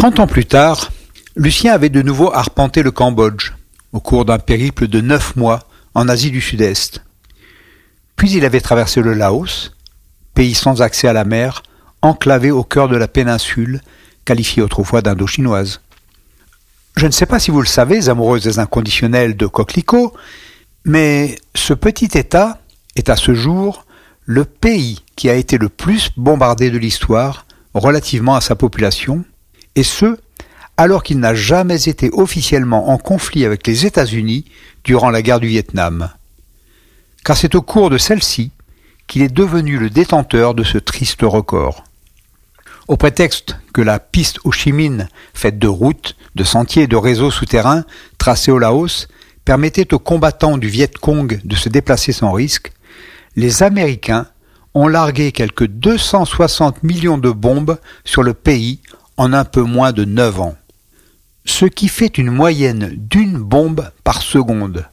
30 ans plus tard, Lucien avait de nouveau arpenté le Cambodge, au cours d'un périple de 9 mois en Asie du Sud-Est. Puis il avait traversé le Laos, pays sans accès à la mer, enclavé au cœur de la péninsule, qualifiée autrefois d'indo-chinoise. Je ne sais pas si vous le savez, amoureuses et inconditionnelles de coquelicots, mais ce petit État est à ce jour le pays qui a été le plus bombardé de l'histoire relativement à sa population, et ce, alors qu'il n'a jamais été officiellement en conflit avec les États-Unis durant la guerre du Vietnam. Car c'est au cours de celle-ci qu'il est devenu le détenteur de ce triste record. Au prétexte que la piste Ho Chi Minh, faite de routes, de sentiers et de réseaux souterrains tracés au Laos, permettait aux combattants du Viet Cong de se déplacer sans risque, les Américains ont largué quelques 260 millions de bombes sur le pays en un peu moins de 9 ans. Ce qui fait une moyenne d'une bombe par seconde.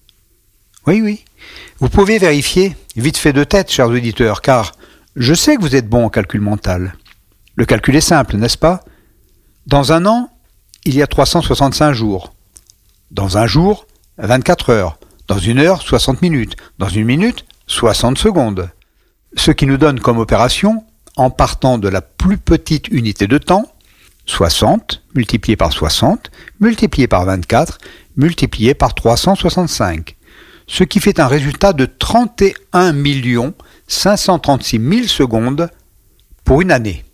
Oui, vous pouvez vérifier, vite fait de tête, chers auditeurs, car je sais que vous êtes bons en calcul mental. Le calcul est simple, n'est-ce pas? Dans un an, il y a 365 jours. Dans un jour, 24 heures. Dans une heure, 60 minutes. Dans une minute, 60 secondes. Ce qui nous donne comme opération, en partant de la plus petite unité de temps, 60 multiplié par 60, multiplié par 24, multiplié par 365. Ce qui fait un résultat de 31 536 000 secondes pour une année.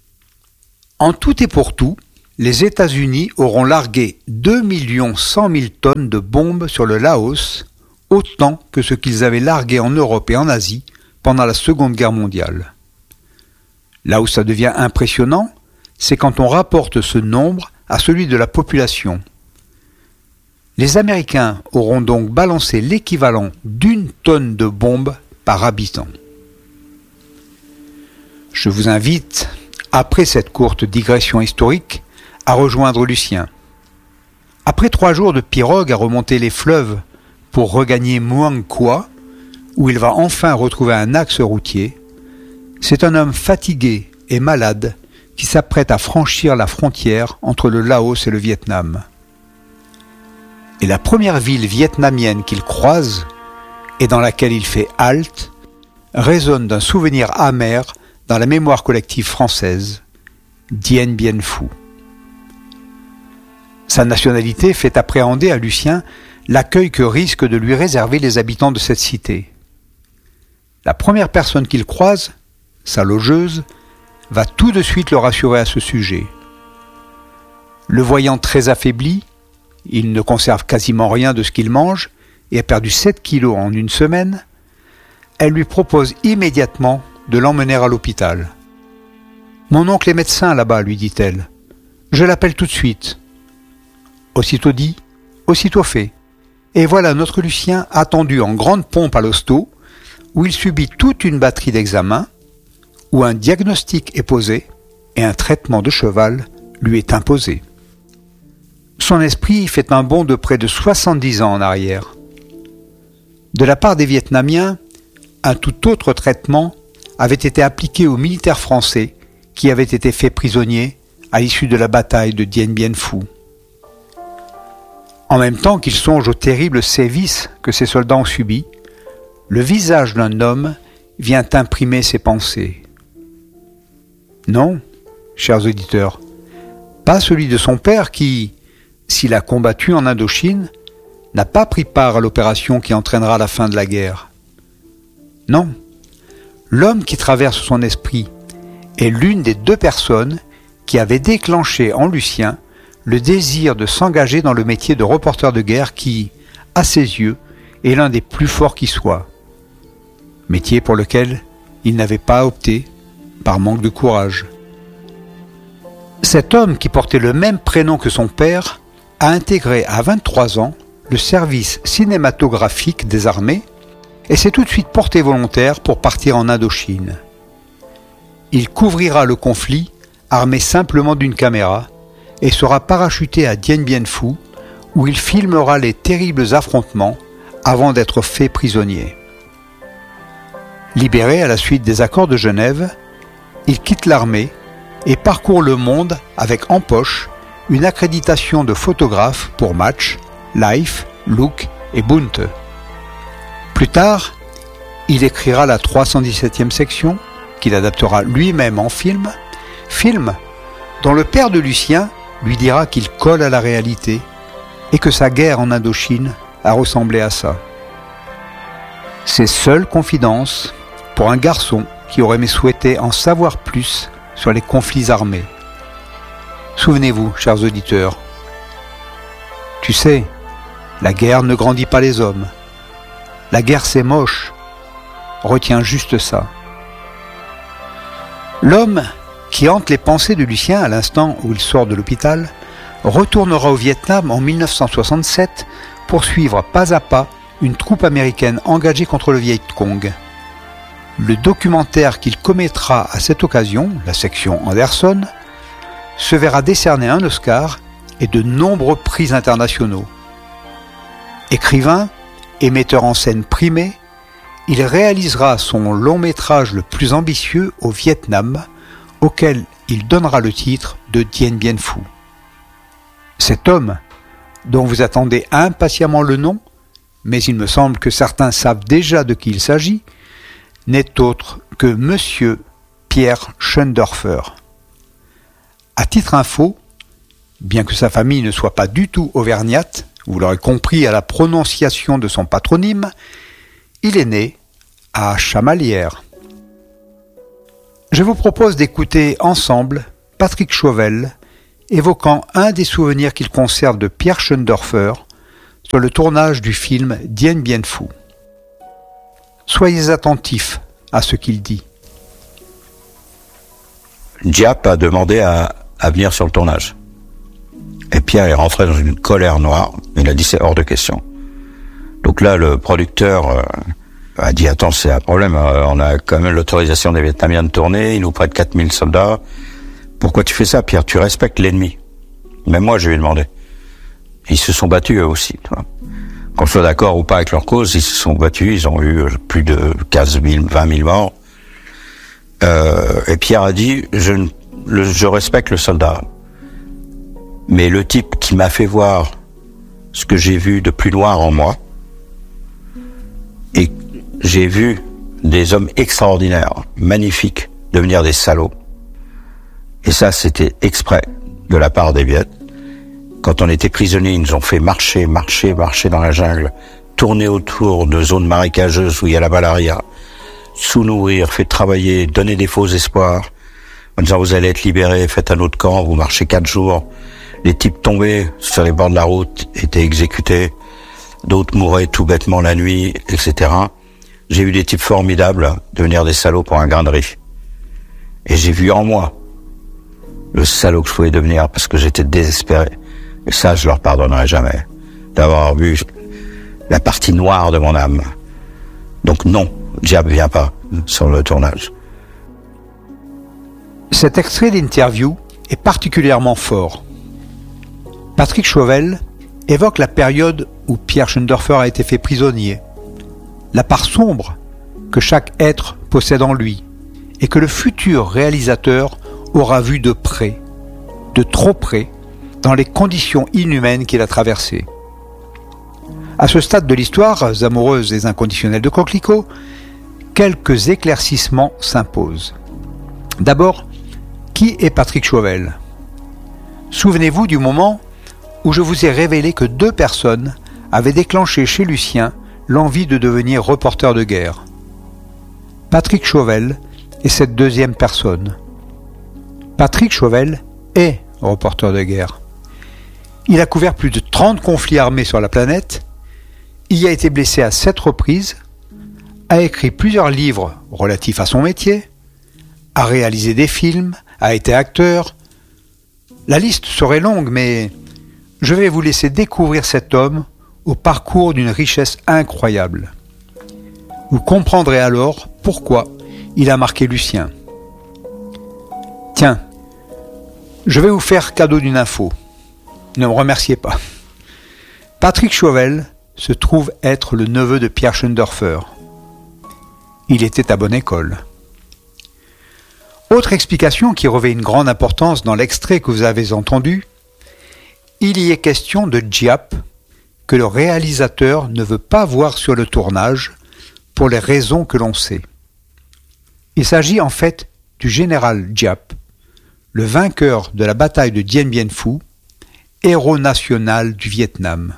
En tout et pour tout, les États-Unis auront largué 2 100 000 tonnes de bombes sur le Laos, autant que ce qu'ils avaient largué en Europe et en Asie pendant la Seconde Guerre mondiale. Là où ça devient impressionnant, c'est quand on rapporte ce nombre à celui de la population. Les Américains auront donc balancé l'équivalent d'1 tonne de bombes par habitant. Je vous invite, après cette courte digression historique, à rejoindre Lucien. Après 3 jours de pirogue à remonter les fleuves pour regagner Muang Kwa, où il va enfin retrouver un axe routier, c'est un homme fatigué et malade qui s'apprête à franchir la frontière entre le Laos et le Vietnam. Et la première ville vietnamienne qu'il croise, et dans laquelle il fait halte, résonne d'un souvenir amer dans la mémoire collective française, Dien Bien Phu. Sa nationalité fait appréhender à Lucien l'accueil que risquent de lui réserver les habitants de cette cité. La première personne qu'il croise, sa logeuse, va tout de suite le rassurer à ce sujet. Le voyant très affaibli, il ne conserve quasiment rien de ce qu'il mange et a perdu 7 kilos en une semaine, elle lui propose immédiatement de l'emmener à l'hôpital. « Mon oncle est médecin là-bas, lui dit-elle. Je l'appelle tout de suite. » Aussitôt dit, aussitôt fait. Et voilà notre Lucien attendu en grande pompe à l'hosto, où il subit toute une batterie d'examens, où un diagnostic est posé et un traitement de cheval lui est imposé. Son esprit fait un bond de près de 70 ans en arrière. De la part des Vietnamiens, un tout autre traitement avait été appliqué aux militaires français qui avaient été faits prisonniers à l'issue de la bataille de Dien Bien Phu. En même temps qu'il songe aux terribles sévices que ces soldats ont subis, le visage d'un homme vient imprimer ses pensées. Non, chers auditeurs, pas celui de son père qui, s'il a combattu en Indochine, n'a pas pris part à l'opération qui entraînera la fin de la guerre. Non, l'homme qui traverse son esprit est l'une des 2 personnes qui avaient déclenché en Lucien le désir de s'engager dans le métier de reporter de guerre qui, à ses yeux, est l'un des plus forts qui soit. Métier pour lequel il n'avait pas opté par manque de courage. Cet homme qui portait le même prénom que son père a intégré à 23 ans le service cinématographique des armées et s'est tout de suite porté volontaire pour partir en Indochine. Il couvrira le conflit armé simplement d'une caméra et sera parachuté à Dien Bien Phu où il filmera les terribles affrontements avant d'être fait prisonnier. Libéré à la suite des accords de Genève, il quitte l'armée et parcourt le monde avec en poche une accréditation de photographe pour Match, Life, Look et Bunte. Plus tard, il écrira la 317e section, qu'il adaptera lui-même en film dont le père de Lucien lui dira qu'il colle à la réalité et que sa guerre en Indochine a ressemblé à ça. Ses seules confidences pour un garçon qui aurait aimé souhaiter en savoir plus sur les conflits armés. Souvenez-vous, chers auditeurs, tu sais, la guerre ne grandit pas les hommes. La guerre c'est moche. Retiens juste ça. L'homme qui hante les pensées de Lucien à l'instant où il sort de l'hôpital retournera au Vietnam en 1967 pour suivre pas à pas une troupe américaine engagée contre le Viet Cong. Le documentaire qu'il commettra à cette occasion, la section Anderson, se verra décerner un Oscar et de nombreux prix internationaux. Écrivain et metteur en scène primé, il réalisera son long métrage le plus ambitieux au Vietnam, auquel il donnera le titre de Dien Bien Phu. Cet homme, dont vous attendez impatiemment le nom, mais il me semble que certains savent déjà de qui il s'agit, n'est autre que Monsieur Pierre Schoendorfer. À titre info, bien que sa famille ne soit pas du tout auvergnate, vous l'aurez compris à la prononciation de son patronyme, il est né à Chamalières. Je vous propose d'écouter ensemble Patrick Chauvel évoquant un des souvenirs qu'il conserve de Pierre Schoendorfer sur le tournage du film Dien Bien Phu. Soyez attentifs à ce qu'il dit. Diap a demandé à venir sur le tournage. Et Pierre est rentré dans une colère noire. Il a dit c'est hors de question. Donc là, le producteur a dit attends, c'est un problème. On a quand même l'autorisation des Vietnamiens de tourner. Ils nous prêtent 4000 soldats. Pourquoi tu fais ça, Pierre? Tu respectes l'ennemi. Même moi, je lui ai demandé. Ils se sont battus eux aussi. Tu vois. Qu'on soit d'accord ou pas avec leur cause, ils se sont battus. Ils ont eu plus de 15 000, 20 000 morts. Et Pierre a dit je respecte le soldat. Mais le type qui m'a fait voir ce que j'ai vu de plus noir en moi, et j'ai vu des hommes extraordinaires, magnifiques, devenir des salauds. Et ça, c'était exprès de la part des Viettes. Quand on était prisonniers, ils nous ont fait marcher dans la jungle, tourner autour de zones marécageuses où il y a la malaria, sous-nourrir, fait travailler, donner des faux espoirs, en disant vous allez être libérés, faites un autre camp, vous marchez 4 jours. Les types tombaient sur les bords de la route, étaient exécutés, d'autres mouraient tout bêtement la nuit, etc. J'ai vu des types formidables devenir des salauds pour un grain de riz. Et j'ai vu en moi le salaud que je pouvais devenir parce que j'étais désespéré. Et ça, je leur pardonnerai jamais, d'avoir vu la partie noire de mon âme. Donc non, Diap vient pas sur le tournage. Cet extrait d'interview est particulièrement fort. Patrick Chauvel évoque la période où Pierre Schoendorfer a été fait prisonnier, la part sombre que chaque être possède en lui et que le futur réalisateur aura vu de près, de trop près, dans les conditions inhumaines qu'il a traversées. À ce stade de l'histoire amoureuse et inconditionnelle de Coquelicot, quelques éclaircissements s'imposent. D'abord, qui est Patrick Chauvel? Souvenez-vous du moment où je vous ai révélé que 2 personnes avaient déclenché chez Lucien l'envie de devenir reporter de guerre. Patrick Chauvel est cette deuxième personne. Patrick Chauvel est reporter de guerre. Il a couvert plus de 30 conflits armés sur la planète, il y a été blessé à 7 reprises, a écrit plusieurs livres relatifs à son métier, a réalisé des films, a été acteur. La liste serait longue, mais je vais vous laisser découvrir cet homme au parcours d'une richesse incroyable. Vous comprendrez alors pourquoi il a marqué Lucien. Tiens, je vais vous faire cadeau d'une info. Ne me remerciez pas. Patrick Chauvel se trouve être le neveu de Pierre Schoendorfer. Il était à bonne école. Autre explication qui revêt une grande importance dans l'extrait que vous avez entendu, il y est question de Giap que le réalisateur ne veut pas voir sur le tournage pour les raisons que l'on sait. Il s'agit en fait du général Giap, le vainqueur de la bataille de Dien Bien Phu, héros national du Vietnam.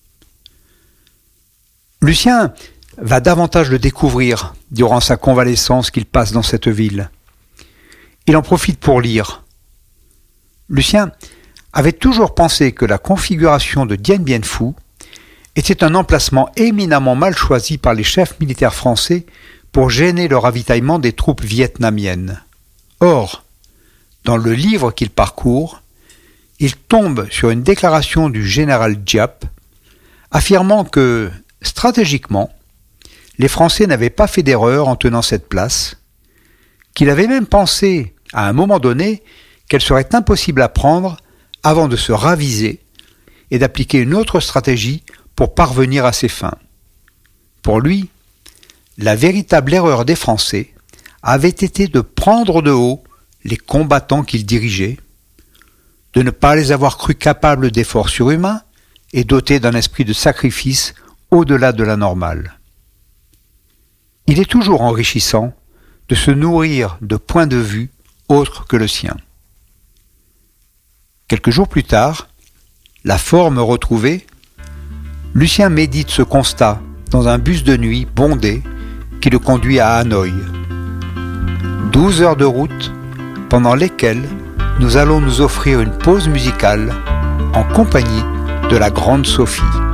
Lucien va davantage le découvrir durant sa convalescence qu'il passe dans cette ville. Il en profite pour lire. Lucien avait toujours pensé que la configuration de Dien Bien Phu était un emplacement éminemment mal choisi par les chefs militaires français pour gêner le ravitaillement des troupes vietnamiennes. Or, dans le livre qu'il parcourt, il tombe sur une déclaration du général Giap affirmant que, stratégiquement, les Français n'avaient pas fait d'erreur en tenant cette place, qu'il avait même pensé, à un moment donné, qu'elle serait impossible à prendre avant de se raviser et d'appliquer une autre stratégie pour parvenir à ses fins. Pour lui, la véritable erreur des Français avait été de prendre de haut les combattants qu'ils dirigeaient, de ne pas les avoir crus capables d'efforts surhumains et dotés d'un esprit de sacrifice au-delà de la normale. Il est toujours enrichissant de se nourrir de points de vue autres que le sien. Quelques jours plus tard, la forme retrouvée, Lucien médite ce constat dans un bus de nuit bondé qui le conduit à Hanoï. 12 heures de route pendant lesquelles nous allons nous offrir une pause musicale en compagnie de la grande Sophie.